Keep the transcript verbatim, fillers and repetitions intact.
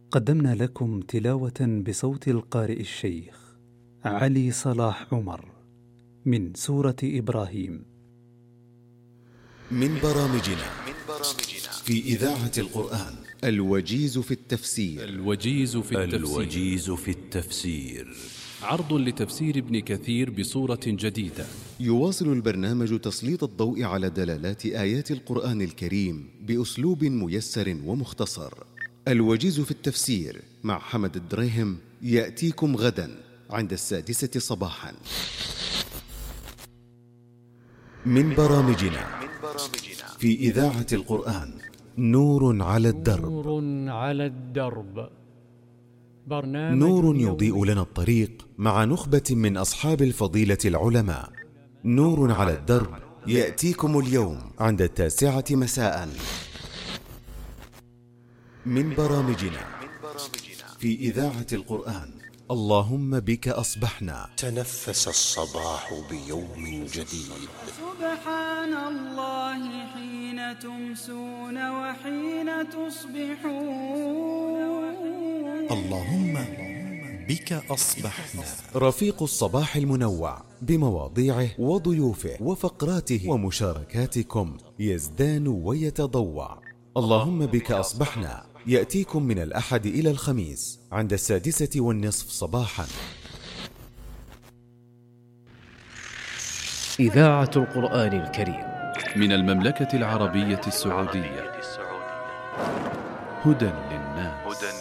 قدمنا لكم تلاوة بصوت القارئ الشيخ علي صلاح عمر من سورة إبراهيم من برامجنا في إذاعة القرآن الوجيز في التفسير الوجيز في التفسير, الوجيز في التفسير عرض لتفسير ابن كثير بصورة جديدة. يواصل البرنامج تسليط الضوء على دلالات آيات القرآن الكريم بأسلوب ميسر ومختصر. الوجيز في التفسير مع حمد الدريهم يأتيكم غدا عند السادسة صباحا. من برامجنا في إذاعة القرآن نور على الدرب. نور على الدرب برنامج نور يضيء لنا الطريق مع نخبة من أصحاب الفضيلة العلماء. نور على الدرب يأتيكم اليوم عند التاسعة مساء. من برامجنا في إذاعة القرآن اللهم بك أصبحنا. تنفس الصباح بيوم جديد. سبحان الله حين تمسون وحين تصبحون. اللهم بك أصبحنا. رفيق الصباح المنوع بمواضيعه وضيوفه وفقراته ومشاركاتكم يزدان ويتضوع. اللهم بك أصبحنا يأتيكم من الأحد إلى الخميس عند السادسة والنصف صباحا. إذاعة القرآن الكريم من المملكة العربية السعودية. هدى للناس.